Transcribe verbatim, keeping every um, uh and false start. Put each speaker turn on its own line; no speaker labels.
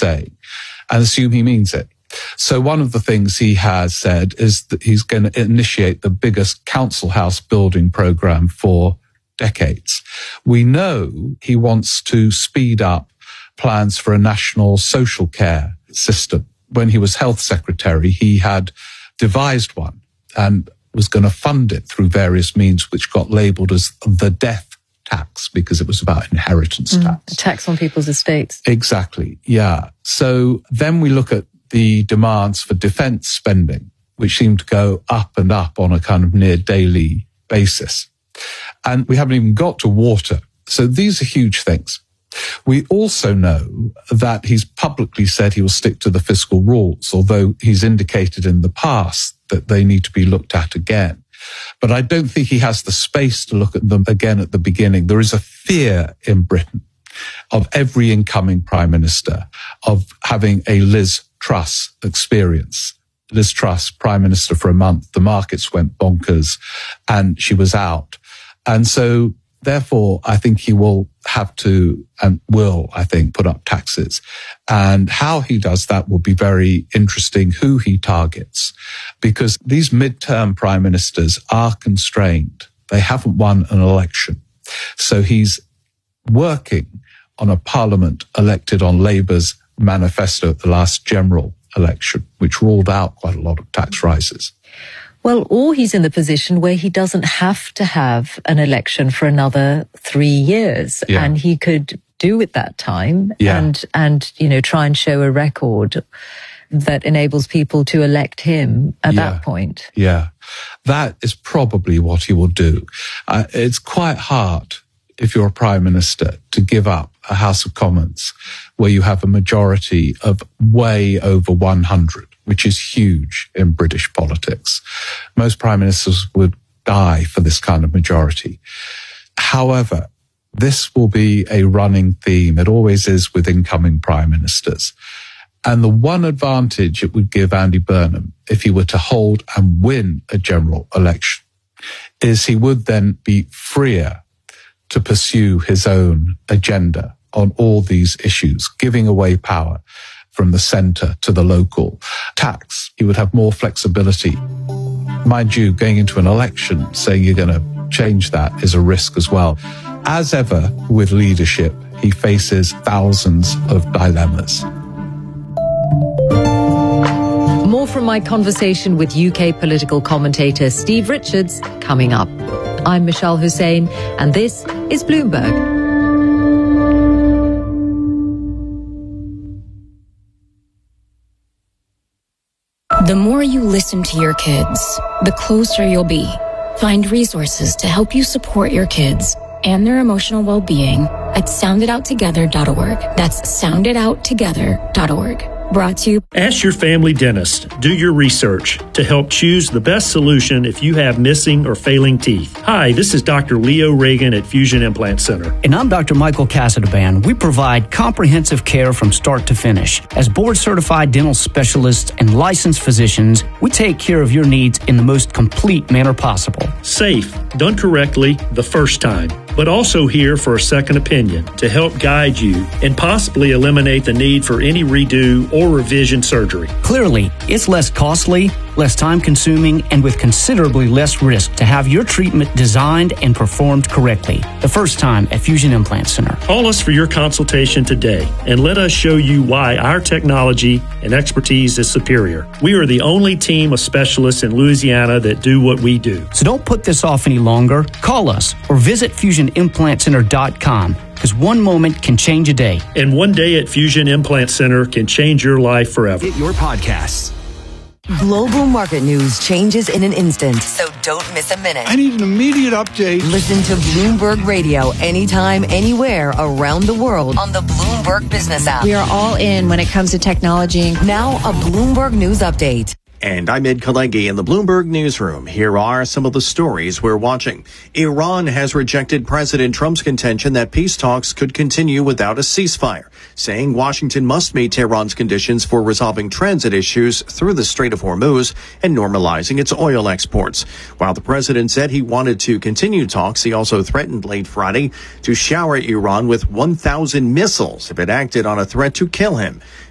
saying and assume he means it. So one of the things he has said is that he's going to initiate the biggest council house building program for decades. We know he wants to speed up plans for a national social care system. When he was health secretary, he had devised one and was going to fund it through various means, which got labelled as the death tax because it was about inheritance
mm,
tax.
A tax on people's estates.
Exactly, yeah. So then we look at the demands for defence spending, which seem to go up and up on a kind of near daily basis. And we haven't even got to water. So these are huge things. We also know that he's publicly said he will stick to the fiscal rules, although he's indicated in the past that they need to be looked at again. But I don't think he has the space to look at them again at the beginning. There is a fear in Britain of every incoming prime minister of having a Liz Truss experience. Liz Truss, prime minister for a month, the markets went bonkers and she was out. And so therefore, I think he will have to and will, I think, put up taxes. And how he does that will be very interesting, who he targets, because these midterm prime ministers are constrained. They haven't won an election. So he's working on a parliament elected on Labour's manifesto at the last general election, which ruled out quite a lot of tax rises.
Well, or he's in the position where he doesn't have to have an election for another three years
yeah.
and he could do with that time
yeah.
and, and, you know, try and show a record that enables people to elect him at
yeah.
that point.
Yeah, that is probably what he will do. Uh, it's quite hard if you're a prime minister to give up a House of Commons where you have a majority of way over one hundred. Which is huge in British politics. Most prime ministers would die for this kind of majority. However, this will be a running theme. It always is with incoming prime ministers. And the one advantage it would give Andy Burnham if he were to hold and win a general election is he would then be freer to pursue his own agenda on all these issues, giving away power from the centre to the local tax. He would have more flexibility. Mind you, going into an election, saying you're going to change that is a risk as well. As ever with leadership, he faces thousands of dilemmas.
More from my conversation with U K political commentator Steve Richards coming up. I'm Michelle Hussein, and this is Bloomberg.
The more you listen to your kids, the closer you'll be. Find resources to help you support your kids and their emotional well-being at sound it out together dot org. That's sound it out together dot org. Brought to you.
Ask your family dentist. Do your research to help choose the best solution if you have missing or failing teeth. Hi, this is Doctor Leo Reagan at Fusion Implant Center.
And I'm Doctor Michael Casadaband. We provide comprehensive care from start to finish. As board-certified dental specialists and licensed physicians, we take care of your needs in the most complete manner possible.
Safe, done correctly the first time, but also here for a second opinion to help guide you and possibly eliminate the need for any redo or revision surgery.
Clearly, it's less costly, less time-consuming, and with considerably less risk to have your treatment designed and performed correctly. The first time at Fusion Implant Center.
Call us for your consultation today and let us show you why our technology and expertise is superior. We are the only team of specialists in Louisiana that do what we do.
So don't put this off any longer. Call us or visit fusion implant center dot com. Because one moment can change a day.
And one day at Fusion Implant Center can change your life forever.
Get your podcasts.
Global market news changes in an instant, so don't miss a minute.
I need an immediate update.
Listen to Bloomberg Radio anytime, anywhere around the world on the Bloomberg Business app.
We are all in when it comes to technology.
Now a Bloomberg News Update.
And I'm Ed Kalegi in the Bloomberg Newsroom. Here are some of the stories we're watching. Iran has rejected President Trump's contention that peace talks could continue without a ceasefire, saying Washington must meet Tehran's conditions for resolving transit issues through the Strait of Hormuz and normalizing its oil exports. While the president said he wanted to continue talks, he also threatened late Friday to shower Iran with one thousand missiles if it acted on a threat to kill him.